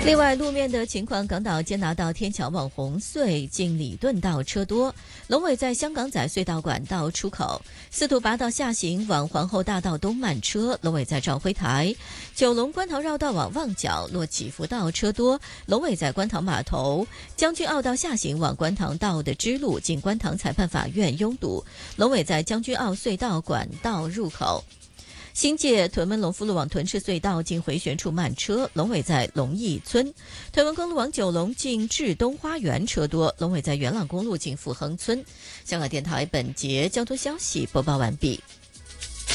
另外，路面的情况，港岛坚拿道天桥往红隧近礼顿道车多；龙尾在香港仔隧道管道出口；司徒拔道下行往皇后大道东慢车，龙尾在肇辉台；九龙观塘绕道往旺角落起福道车多，龙尾在观塘码头；将军澳道下行往观塘道的支路近观塘裁判法院拥堵，龙尾在将军澳隧道管道入口。新界屯门龙福路往屯赤隧道近回旋处慢车，龙尾在龙义村；屯门公路往九龙近至东花园车多，龙尾在元朗公路近富亨村。香港电台本节交通消息播报完毕。